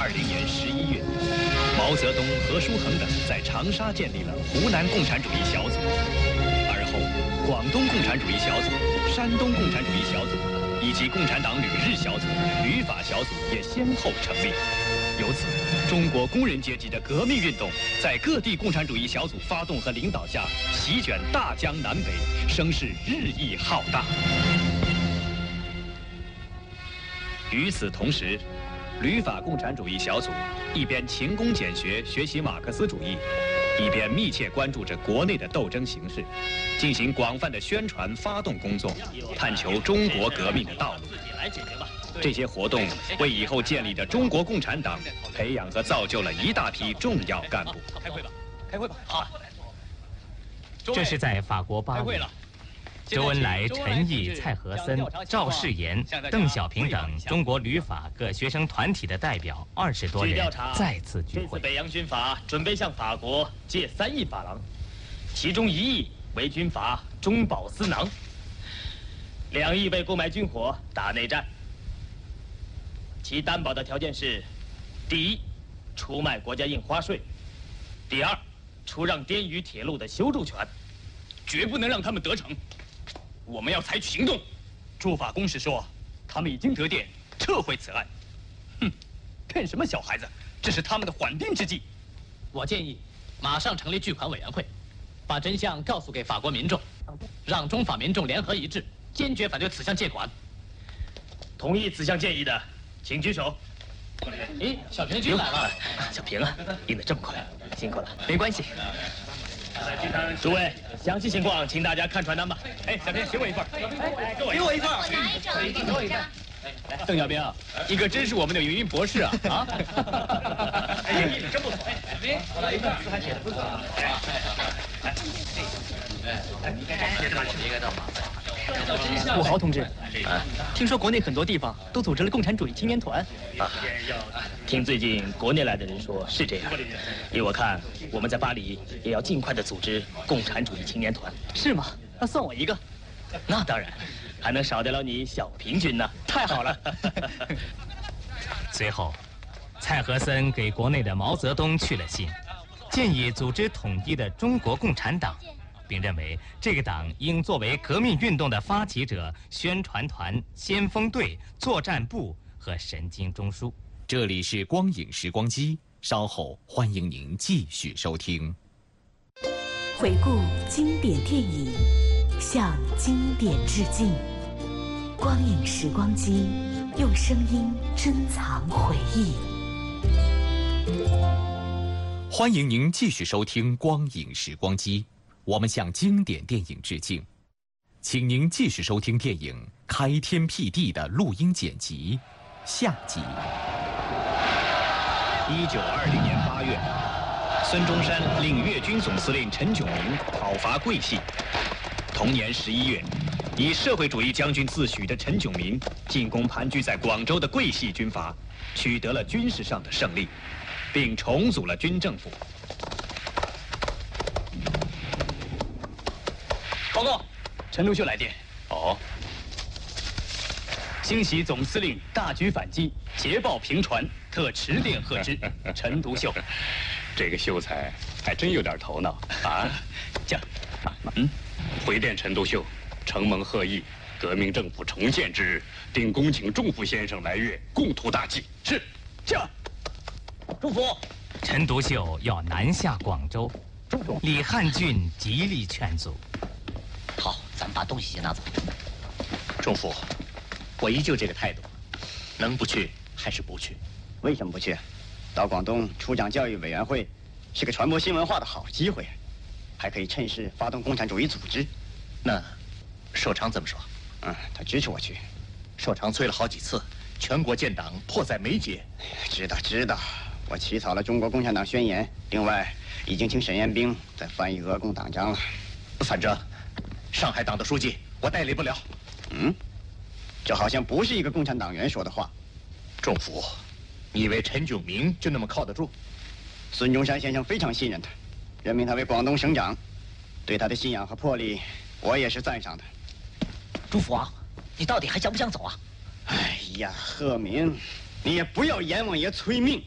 年11月，毛泽东、何叔衡等在长沙建立了湖南共产主义小组，而后广东共产主义小组、山东共产主义小组以及共产党旅日小组、旅法小组也先后成立。由此，中国工人阶级的革命运动在各地共产主义小组发动和领导下，席卷大江南北，声势日益浩大。与此同时，旅法共产主义小组一边勤工俭学学习马克思主义，一边密切关注着国内的斗争形势，进行广泛的宣传发动工作，探求中国革命的道路。这些活动为以后建立的中国共产党培养和造就了一大批重要干部。 开会吧，开会吧。好。 这是在法国巴黎。周恩来、陈毅、蔡和森、赵世炎、邓小平等中国旅法各学生团体的代表20多人再次聚会。 这次北洋军阀准备向法国借3亿法郎，其中1亿为军阀中饱私囊，2亿为购买军火打内战。其担保的条件是：第一，出卖国家印花税；第二，出让滇渝铁路的修筑权， 绝不能让他们得逞。我们要采取行动。驻法公使说，他们已经得电撤回此案。哼，骗什么小孩子？这是他们的缓兵之计。 我建议，马上成立巨款委员会，把真相告诉给法国民众，让中法民众联合一致，坚决反对此项借款。 同意此项建议的，请举手。 咦，小平君来了。 小平啊，印得这么快，辛苦了。 没关系。 诸位，详细情况请大家看传单吧。 哎，小平，给我一份。 给我一份。 给我一份。 邓小平，你可真是我们的语音博士啊！啊！ 哎，真不错。我来一份，还写的不错。 武豪同志，听说国内很多地方都组织了共产主义青年团。 啊，听最近国内来的人说是这样。依我看，我们在巴黎也要尽快的组织共产主义青年团。 是吗？那算我一个。 那当然，还能少得了你小平君呢。 太好了。 随后，蔡和森给国内的毛泽东去了信，建议组织统一的中国共产党，并认为这个党应作为革命运动的发起者、宣传团、先锋队、作战部和神经中枢。 这里是光影时光机，稍后欢迎您继续收听。 回顾经典电影，向经典致敬。光影时光机，用声音珍藏回忆。 欢迎您继续收听光影时光机，我们向经典电影致敬。请您继续收听电影《开天辟地》的录音剪辑下集。 1920年8月，孙中山领粤军总司令陈炯明讨伐桂系。同年11月，以社会主义将军自诩的陈炯明进攻盘踞在广州的桂系军阀，取得了军事上的胜利，并重组了军政府。报告，陈独秀来电。哦。欣喜总司令大举反击，捷报频传，特持电贺之。陈独秀， 这个秀才还真有点头脑啊！ 这， 回电陈独秀，承蒙贺意，革命政府重建之日，定恭请仲甫先生来粤，共图大计。 是，这。 仲甫， 陈独秀要南下广州，李汉俊极力劝阻。 好，咱们把东西先拿走。 仲甫，我依旧这个态度，能不去还是不去？ 为什么不去？到广东出讲教育委员会，是个传播新文化的好机会，还可以趁势发动共产主义组织。 那寿长怎么说？ 他支持我去。 寿长催了好几次，全国建党迫在眉睫。 知道，我起草了中国共产党宣言，另外已经请沈彦兵在翻译俄共党章了。 反正上海党的书记我代理不了。 这好像不是一个共产党员说的话。 仲甫，你以为陈炯明就那么靠得住？ 孙中山先生非常信任他，任命他为广东省长，对他的信仰和魄力，我也是赞赏的。 朱福啊，你到底还想不想走啊？ 哎呀，贺明，你也不要阎王爷催命。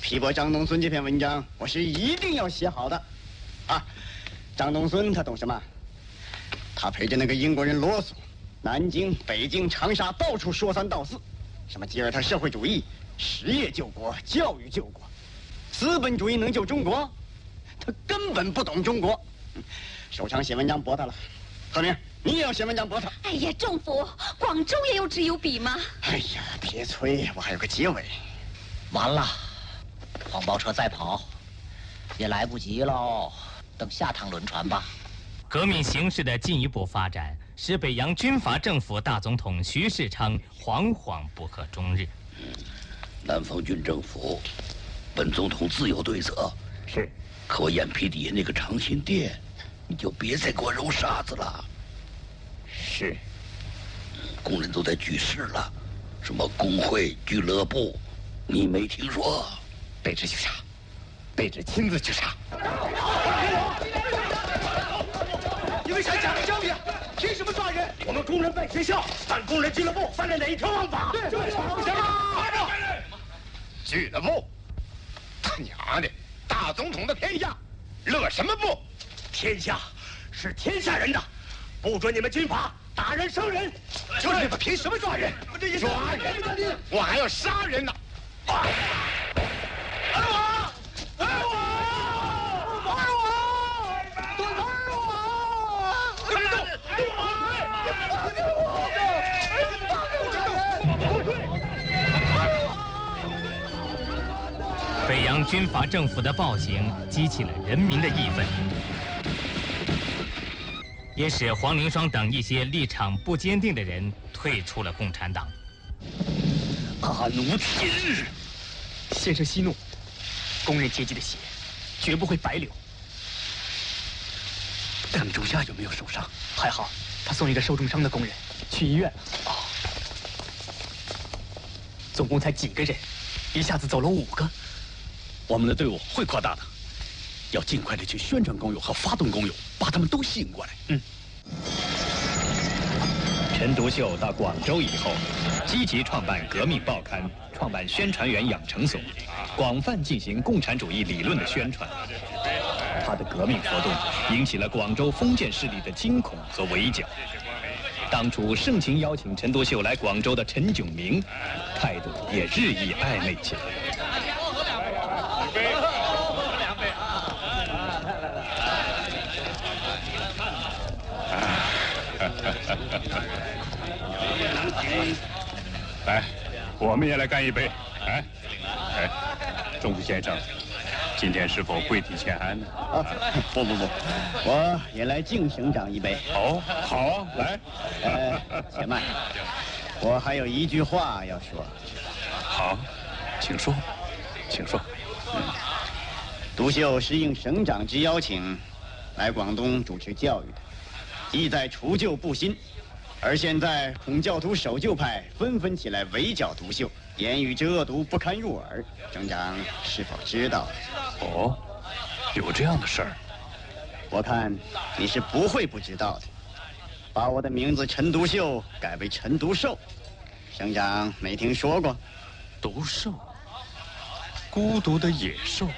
批驳张东孙这篇文章，我是一定要写好的。啊，张东孙他懂什么？他陪着那个英国人啰嗦，南京、北京、长沙到处说三道四，什么吉尔特社会主义、实业救国、教育救国，资本主义能救中国？他根本不懂中国。首长写文章驳他了，何明，你也要写文章驳他。 哎呀，政府，广州也有纸有笔吗？ 哎呀，别催，我还有个结尾。 完了，黄包车再跑，也来不及喽。等下趟轮船吧。 革命形势的进一步发展，使北洋军阀政府大总统徐世昌惶惶不可终日。 南方军政府，本总统自有对策。 是， 可我眼皮底下那个长辛店，你就别再给我揉沙子了。 是， 工人都在聚市了，什么工会、俱乐部，你没听说？ 卑职去查，卑职亲自去查。 你们想假的交易，凭什么抓人？我们工人办学校，办工人俱乐部，犯了哪一条王法？对，行了， 俱乐部，他娘的，大总统的天下，乐什么不？ 天下是天下人的，不准你们军阀打人伤人。 就是你们凭什么抓人？抓人，我还要杀人呢！ 北洋军阀政府的暴行激起了人民的义愤，也使黄灵双等一些立场不坚定的人退出了共产党。 阿奴天日，先生息怒，工人阶级的血绝不会白流。邓仲夏有没有受伤？还好，他送一个受重伤的工人去医院了。哦，总共才几个人，一下子走了5个。 我们的队伍会扩大的，要尽快的去宣传工友和发动工友，把他们都吸引过来。 陈独秀到广州以后，积极创办革命报刊，创办宣传员养成所，广泛进行共产主义理论的宣传。他的革命活动引起了广州封建势力的惊恐和围剿。当初盛情邀请陈独秀来广州的陈炯明，态度也日益暧昧起来。 来，我们也来干一杯。哎，钟副先生，今天是否跪体欠安呢？ 不，我也来敬省长一杯。 哦，好啊，来。 且慢，我还有一句话要说。 好，请说，请说。 独秀是应省长之邀请，来广东主持教育的，意在除旧布新。而现在孔教徒守旧派纷纷起来围剿独秀，言语之恶毒不堪入耳，省长是否知道？ 哦，有这样的事儿？ 我看你是不会不知道的。把我的名字陈独秀改为陈独寿，省长没听说过？ 独寿，孤独的野兽。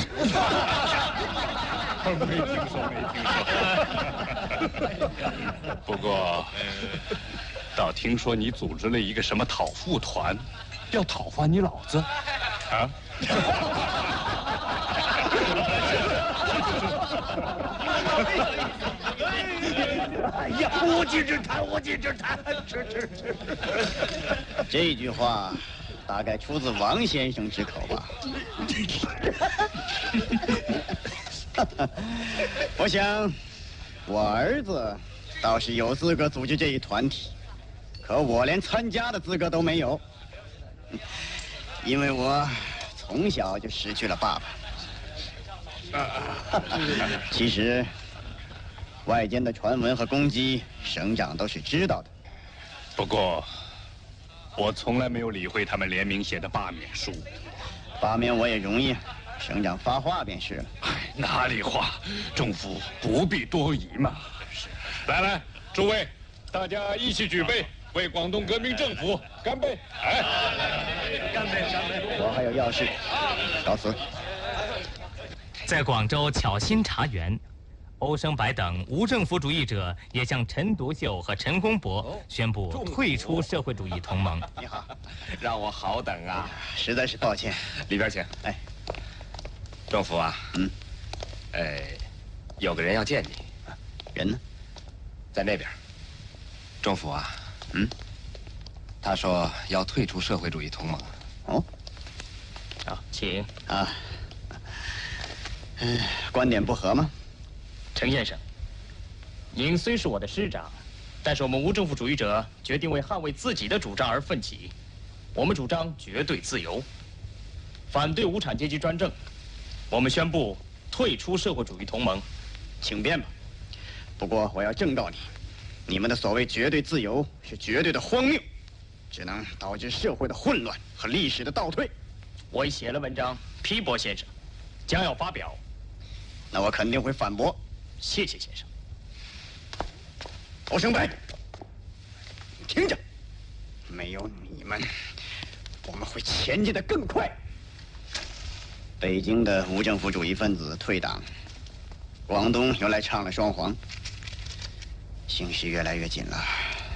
没听说。不过，倒听说你组织了一个什么讨富团，要讨伐你老子，啊？ 哎呀，无稽之谈，无稽之谈！吃。 这句话大概出自王先生之口吧。我想，我儿子倒是有资格组织这一团体，可我连参加的资格都没有，因为我从小就失去了爸爸。其实，外间的传闻和攻击，省长都是知道的。 不过，我从来没有理会他们联名写的罢免书。 罢免我也容易，省长发话便是了。 哪里话，政府不必多疑嘛。来，诸位，大家一起举杯， 为广东革命政府干杯！哎， 干杯！干杯！我还有要事，告辞。 在广州巧心茶园，欧生白等无政府主义者也向陈独秀和陈公博宣布退出社会主义同盟。 你好，让我好等啊！ 实在是抱歉。 里边请。 哎， 政府啊，有个人要见你。 人呢？ 在那边。政府啊，他说要退出社会主义同盟。 哦， 好，请啊。观点不合吗？ 陈先生，您虽是我的师长，但是我们无政府主义者决定为捍卫自己的主张而奋起。我们主张绝对自由，反对无产阶级专政。我们宣布退出社会主义同盟。 请便吧。不过我要正告你，你们的所谓绝对自由是绝对的荒谬，只能导致社会的混乱和历史的倒退。 我已写了文章批驳先生，将要发表。 那我肯定会反驳。 谢谢先生。 欧生白，你听着，没有你们，我们会前进得更快。北京的无政府主义分子退党，广东又来唱了双簧，形势越来越紧了。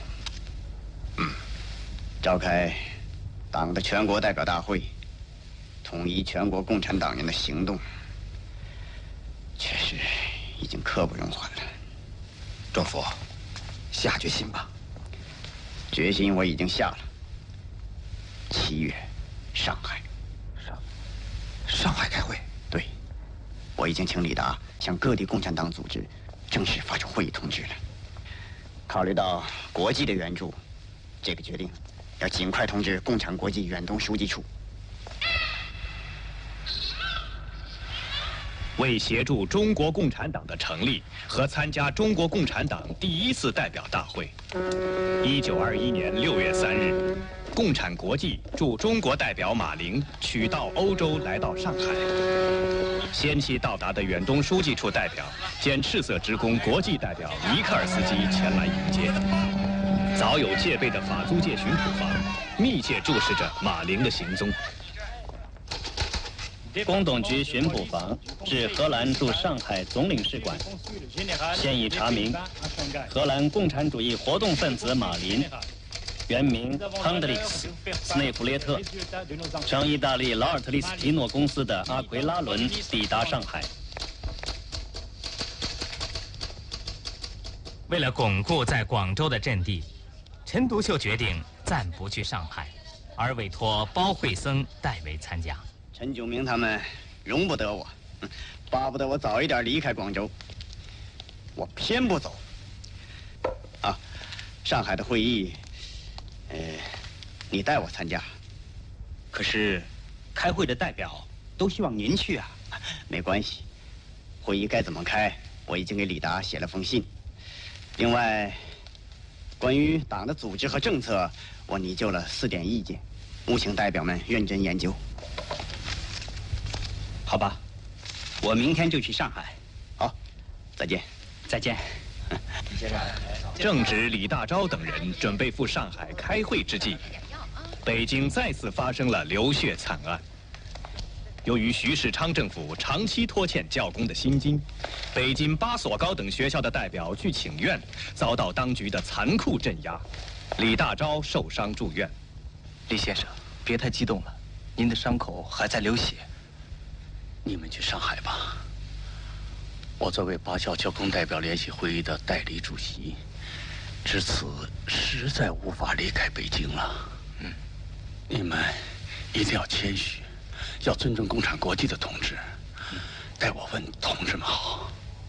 召开党的全国代表大会，统一全国共产党员的行动，确实已经刻不容缓了。 政府，下决心吧。 决心我已经下了。7月，上海。 上海开会？ 对，我已经请李达向各地共产党组织正式发出会议通知了。考虑到国际的援助，这个决定要尽快通知共产国际远东书记处。 为协助中国共产党的成立和参加中国共产党第1次代表大会，1921年6月3日，共产国际驻中国代表马林取道欧洲来到上海。先期到达的远东书记处代表兼赤色职工国际代表尼克尔斯基前来迎接。早有戒备的法租界巡捕房密切注视着马林的行踪。 工董局巡捕房至荷兰驻上海总领事馆，现已查明，荷兰共产主义活动分子马林，原名亨德里克斯·斯内弗列特，乘意大利劳尔特利斯提诺公司的阿奎拉轮抵达上海。 为了巩固在广州的阵地，陈独秀决定暂不去上海，而委托包惠僧代为参加。 陈炯明他们容不得我，巴不得我早一点离开广州，我偏不走。啊，上海的会议，你带我参加。 可是，开会的代表都希望您去啊。 没关系，会议该怎么开，我已经给李达写了封信。另外，关于党的组织和政策，我拟就了4点意见，务请代表们认真研究。 好吧，我明天就去上海。 好，再见。 再见。 正值李大钊等人准备赴上海开会之际，北京再次发生了流血惨案。由于徐世昌政府长期拖欠教工的薪金，北京8所高等学校的代表去请愿，遭到当局的残酷镇压。李大钊受伤住院。 李先生，别太激动了，您的伤口还在流血。 你们去上海吧。我作为8校教工代表联席会议的代理主席，至此实在无法离开北京了。你们一定要谦虚，要尊重共产国际的统治。代我问同志们好。